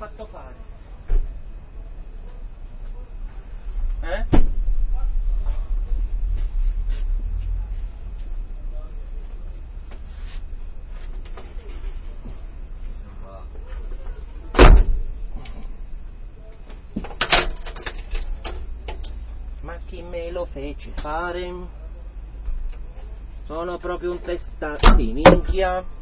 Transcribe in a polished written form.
fatto fare? Ma chi me lo fece fare? Sono proprio un testa di minchia.